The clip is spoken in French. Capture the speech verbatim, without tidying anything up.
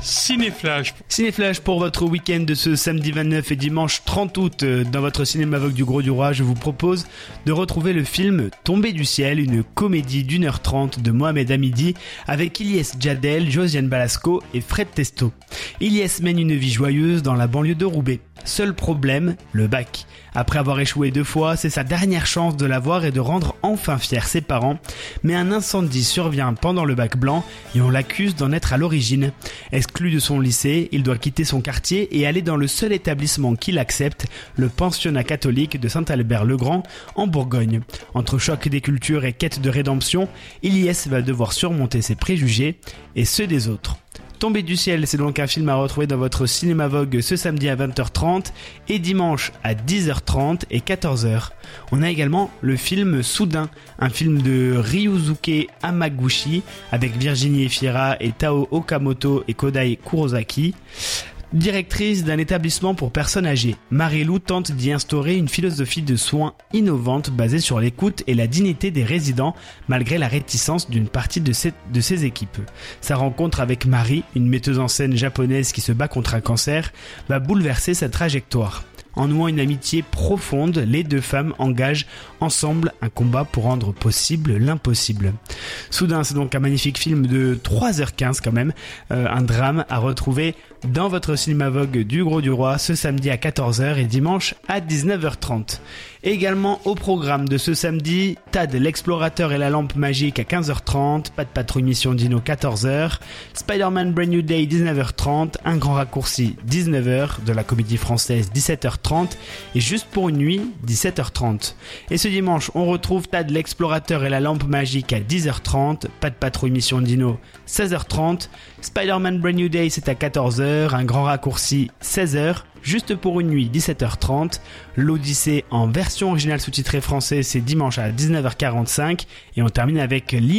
Cinéflash. Cinéflash pour votre week-end de ce samedi vingt-neuf et dimanche trente août. Dans votre cinéma Vogue du Gros du Roi, je vous propose de retrouver le film Tombé du ciel, une comédie d'une heure trente de Mohamed Hamidi avec Ilyes Djadel, Josiane Balasco et Fred Testo. Ilyes mène une vie joyeuse dans la banlieue de Roubaix. Seul problème, le bac. Après avoir échoué deux fois, c'est sa dernière chance de l'avoir et de rendre enfin fiers ses parents. Mais un incendie survient pendant le bac blanc et on l'accuse d'en être à l'origine. Exclu de son lycée, il doit quitter son quartier et aller dans le seul établissement qu'il accepte, le pensionnat catholique de Saint-Albert-le-Grand en Bourgogne. Entre choc des cultures et quête de rédemption, Ilyes va devoir surmonter ses préjugés et ceux des autres. Tombé du ciel, c'est donc un film à retrouver dans votre cinéma Vogue ce samedi à vingt heures trente et dimanche à dix heures trente et quatorze heures. On a également le film Soudain, un film de Ryusuke Hamaguchi avec Virginie Efira et Tao Okamoto et Kodai Kurosaki. Directrice d'un établissement pour personnes âgées, Marie-Lou tente d'y instaurer une philosophie de soins innovante basée sur l'écoute et la dignité des résidents malgré la réticence d'une partie de ses, de ses équipes. Sa rencontre avec Marie, une metteuse en scène japonaise qui se bat contre un cancer, va bouleverser sa trajectoire. En nouant une amitié profonde, les deux femmes engagent ensemble un combat pour rendre possible l'impossible. Soudain, c'est donc un magnifique film de trois heures quinze quand même, euh, un drame à retrouver dans votre cinéma Vogue du Gros du Roi ce samedi à quatorze heures et dimanche à dix-neuf heures trente. Également au programme de ce samedi, Tad l'explorateur et la lampe magique à quinze heures trente, Pas de patrouille mission Dino quatorze heures, Spider-Man Brand New Day dix-neuf heures trente, Un grand raccourci dix-neuf heures, de la comédie française dix-sept heures trente et Juste pour une nuit dix-sept heures trente. Et ce dimanche, on retrouve Tad l'explorateur et la lampe magique à dix heures trente, Pas de patrouille mission Dino seize heures trente, Spider-Man Brand New Day c'est à quatorze heures, Un grand raccourci seize heures, Juste pour une nuit dix-sept heures trente, l'Odyssée en version originale sous-titrée français c'est dimanche à dix-neuf heures quarante-cinq et on termine avec l'île